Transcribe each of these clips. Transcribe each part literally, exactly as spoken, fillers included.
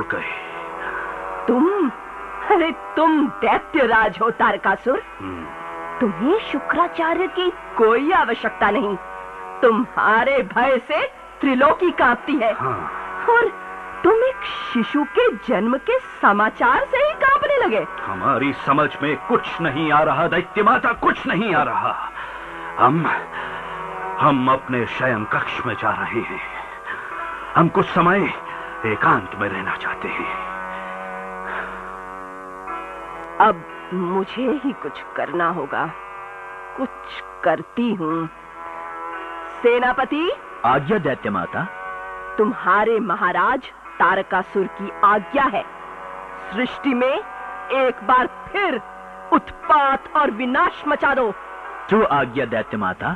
गए। तुम? अरे तुम दैत्यराज हो तारकासुर। तुम्हें शुक्राचार्य की कोई आवश्यकता नहीं। तुम्हारे भय से त्रिलोकी कांपती है। हाँ। और तुम एक शिशु के जन्म के समाचार से ही कांपने लगे। हमारी समझ में कुछ नहीं आ रहा दैत्य माता, कुछ नहीं आ रहा। हम हम अपने शयन कक्ष में जा रहे हैं। हम कुछ समय एकांत में रहना चाहते हैं। अब मुझे ही कुछ करना होगा। कुछ करती हूँ। सेनापति। आज्ञा दैत्य माता। तुम्हारे महाराज तारकासुर की आज्ञा है। सृष्टि में एक बार फिर उत्पात और विनाश मचा दो। जो आज्ञा दैत्य माता।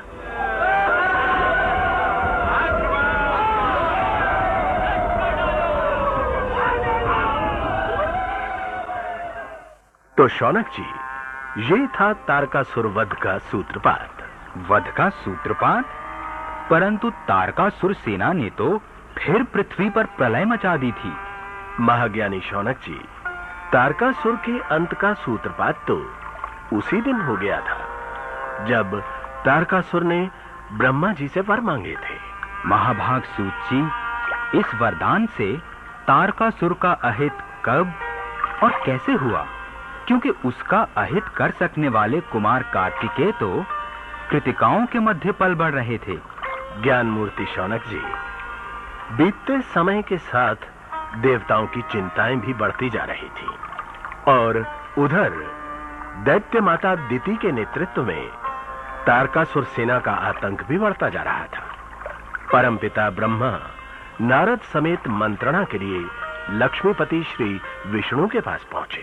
तो शौनक जी, ये था तारकासुर वध का सूत्रपात। वध का सूत्रपात? परंतु तारकासुर सेना ने तो फिर पृथ्वी पर प्रलय मचा दी थी। महाज्ञानी शौनक जी, तारकासुर के अंत का सूत्रपात तो उसी दिन हो गया था जब तारकासुर ने ब्रह्मा जी से वर मांगे थे। महाभाग सूत जी, इस वरदान से तारकासुर का अहित कब और कैसे हुआ? क्योंकि उसका अहित कर सकने वाले कुमार कार्तिकेय तो कृतिकाओं के मध्य पल बढ़ रहे थे। ज्ञान मूर्ति शौनक जी, बीतते समय के साथ देवताओं की चिंताएं भी बढ़ती जा रही थी और उधर दैत्य माता दिति के नेतृत्व में तारकासुर सेना का आतंक भी बढ़ता जा रहा था। परमपिता ब्रह्मा नारद समेत मंत्रणा के लिए लक्ष्मीपति श्री विष्णु के पास पहुंचे।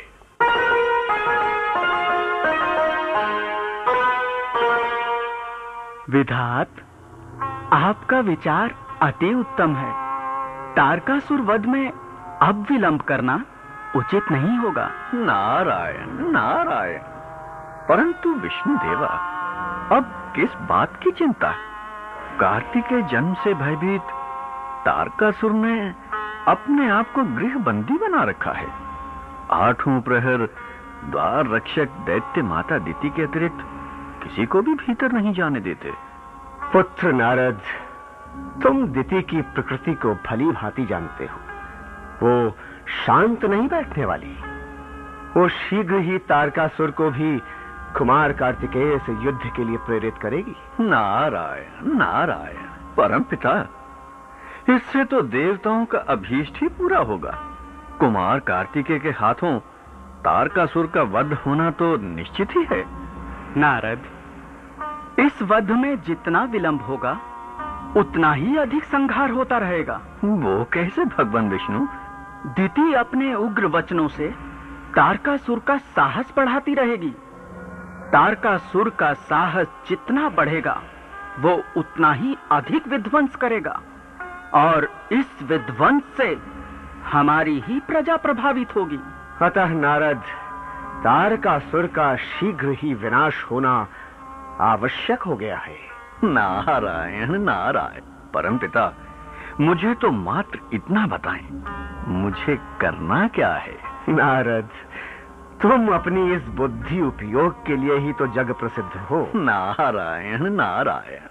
विधात, आपका विचार अति उत्तम है। तारकासुर वध में अब विलंब करना उचित नहीं होगा। नारायण नारायण। परंतु विष्णु देवा, अब किस बात की चिंता? कार्तिकेय जन्म से भयभीत तारकासुर ने अपने आप को गृहबंदी बना रखा है। आठों प्रहर द्वार रक्षक दैत्य माता दिति के अतिरिक्त किसी को भी भीतर नहीं जाने देते। पुत्र नारद, तुम दिति की प्रकृति को भली भांति जानते हो। वो शांत नहीं बैठने वाली। वो शीघ्र ही तारकासुर को भी कुमार कार्तिकेय से युद्ध के लिए प्रेरित करेगी। नारायण नारायण। परमपिता, इससे तो देवताओं का अभीष्ट ही पूरा होगा। कुमार कार्तिकेय के हाथों तारकासुर का वध होना तो निश्चित ही है। नारद, इस वध में जितना विलंब होगा उतना ही अधिक संहार होता रहेगा। वो कैसे भगवान विष्णु? दिति अपने उग्र वचनों से तारकासुर का साहस बढ़ाती रहेगी। तारकासुर का साहस जितना बढ़ेगा वो उतना ही अधिक विध्वंस करेगा और इस विध्वंस से हमारी ही प्रजा प्रभावित होगी। अतः नारद, तारकासुर का शीघ्र ही विनाश होना आवश्यक हो गया है। नारायण नारायण। परमपिता, मुझे तो मात्र इतना बताएं, मुझे करना क्या है? नारद, तुम अपनी इस बुद्धि उपयोग के लिए ही तो जग प्रसिद्ध हो। नारायण नारायण।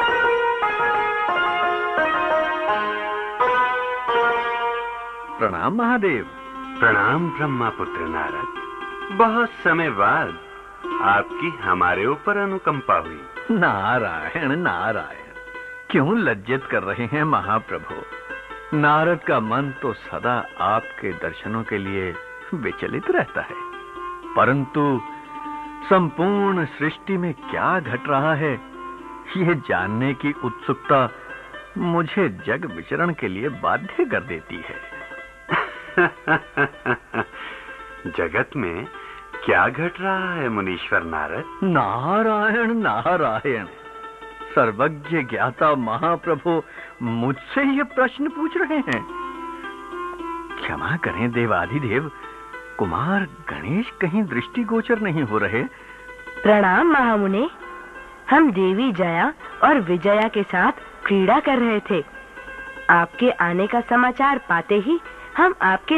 प्रणाम महादेव। प्रणाम ब्रह्मापुत्र नारद। बहुत समय बाद आपकी हमारे ऊपर अनुकंपा हुई। नारायण नारायण। क्यों लज्जित कर रहे हैं महाप्रभु? नारद का मन तो सदा आपके दर्शनों के लिए विचलित रहता है, परंतु संपूर्ण सृष्टि में क्या घट रहा है यह जानने की उत्सुकता मुझे जग विचरण के लिए बाध्य कर देती है। जगत में क्या घट रहा है मुनीश्वर नारद? नारायण नारायण। सर्वज्ञ ज्ञाता महाप्रभु मुझसे ये प्रश्न पूछ रहे हैं। क्षमा करें देवाधिदेव, कुमार गणेश कहीं दृष्टिगोचर नहीं हो रहे? प्रणाम महामुने। हम देवी जया और विजया के साथ क्रीड़ा कर रहे थे। आपके आने का समाचार पाते ही हम आपके